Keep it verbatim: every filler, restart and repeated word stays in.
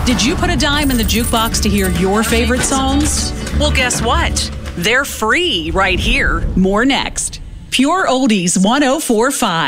Did you put a dime in the jukebox to hear your favorite songs? Well, guess what? They're free right here. More next. Pure Oldies one oh four point five.